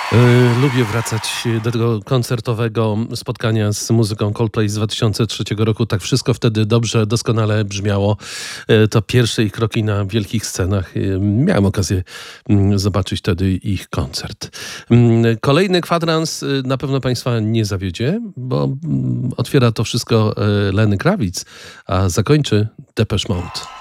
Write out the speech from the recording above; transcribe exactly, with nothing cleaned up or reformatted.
Yy, lubię wracać do tego koncertowego spotkania z muzyką Coldplay z dwa tysiące trzeciego roku. Tak wszystko wtedy dobrze, doskonale brzmiało. Yy, to pierwsze ich kroki na wielkich scenach. Yy, miałem okazję yy, zobaczyć wtedy ich koncert. Yy, kolejny kwadrans yy, na pewno Państwa nie zawiedzie, bo yy, otwiera to wszystko yy, Lenny Kravitz, a zakończy Depeche Mode.